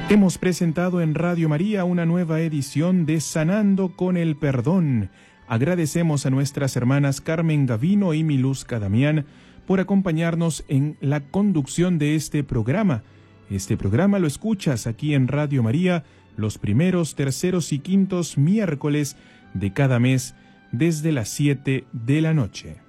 Hemos presentado en Radio María una nueva edición de Sanando con el Perdón. Agradecemos a nuestras hermanas Carmen Gavino y Miluska Damián por acompañarnos en la conducción de este programa. Este programa lo escuchas aquí en Radio María los primeros, terceros y quintos miércoles de cada mes desde las 7 de la noche.